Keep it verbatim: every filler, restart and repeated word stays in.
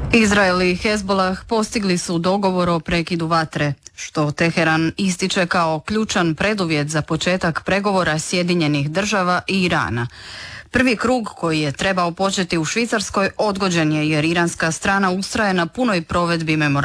Izrael i Hezbollah postigli su dogovor o prekidu vatre, što Teheran ističe kao ključan preduvjet za početak pregovora Sjedinjenih država i Irana. Prvi krug koji je trebao početi u Švicarskoj odgođen je jer iranska strana ustraje na punoj provedbi memoranduma